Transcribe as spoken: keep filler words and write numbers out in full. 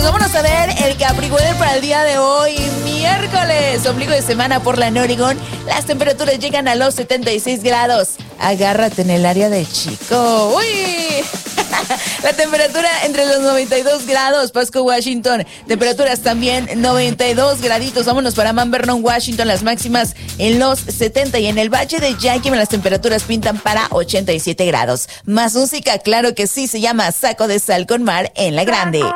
Pues vámonos a ver el Capri Weather para el día de hoy, miércoles, ombligo de semana por la Oregon. Las temperaturas llegan a los setenta y seis grados. Agárrate en el área de Chico. ¡Uy! La temperatura entre los noventa y dos grados, Pasco, Washington. Temperaturas también noventa y dos graditos. Vámonos para Mount Vernon, Washington. Las máximas en los setenta. Y en el Valle de Yakima las temperaturas pintan para ochenta y siete grados. Más música, claro que sí, se llama Saco de Sal con Mar en La Grande.